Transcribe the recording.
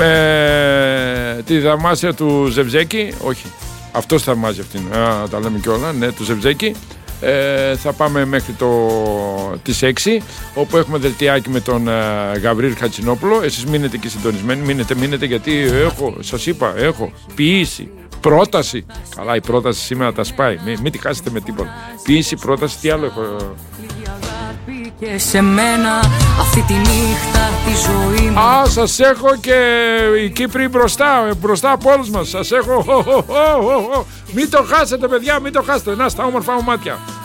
με τη θαυμάσια του Ζευζέκη. Όχι, αυτός θαυμάζει αυτήν, τα λέμε κιόλα, ναι, του Ζευζέκη. Θα πάμε μέχρι τις 6, όπου έχουμε δελτιάκι με τον Γαβρίλ Χατσινόπουλο. Εσείς μείνετε και συντονισμένοι, μείνετε, γιατί σας είπα, έχω ποιήσει πρόταση. Καλά, η πρόταση σήμερα τα σπάει, μην τη χάσετε με τίποτα. Ποιήσει πρόταση, τι άλλο έχω? Και σε μένα αυτή τη νύχτα τη ζωή μου. Σας έχω και οι Κύπροι μπροστά από όλους μας. Σας έχω. Μην το χάσετε, παιδιά, μην το χάσετε. Να στα όμορφα μου μάτια.